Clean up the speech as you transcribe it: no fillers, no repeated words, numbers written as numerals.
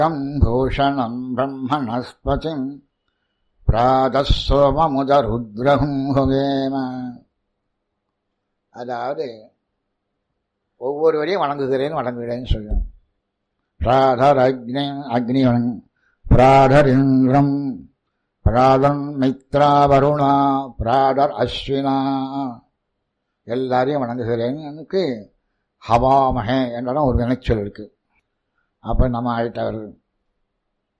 பூஷணம் பிரம்மணஸ்பதிம் பிராதசோமமுதருத்ரஹும் ஹுவேம. அதாவது ஒவ்வொருவரையும் வணங்குகிறேன் வணங்குகிறேன்னு சொல்லணும். பிராதர் அக்னி அக்னி வணங்கு, பிராடர் இந்திரம், பிராதன் மித்ரா வருணா, பிராடர் அஸ்வினா, எல்லாரையும் வணங்குகிறேன். எனக்கு ஹவாமஹே என்றாலும் ஒரு வினைச்சொல் இருக்கு. அப்ப நம்ம ஆயிட்டவர்கள்